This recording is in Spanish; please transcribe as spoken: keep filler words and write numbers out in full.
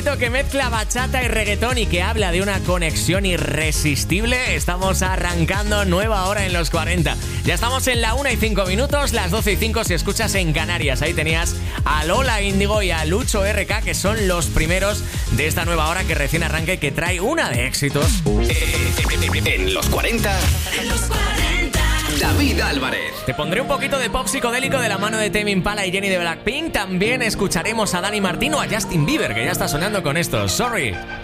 Que mezcla bachata y reggaetón y que habla de una conexión irresistible. Estamos arrancando nueva hora en los cuarenta. Ya estamos en la una y cinco minutos, las doce y cinco si escuchas en Canarias. Ahí tenías a Lola Índigo y a Lucho R K, que son los primeros de esta nueva hora que recién arranca y que trae una de éxitos. En los cuarenta, en los cuarenta, David Álvarez. Te pondré un poquito de pop psicodélico de la mano de Tame Impala y Jenny de Blackpink. También escucharemos a Dani Martín o a Justin Bieber, que ya está sonando con esto. Sorry.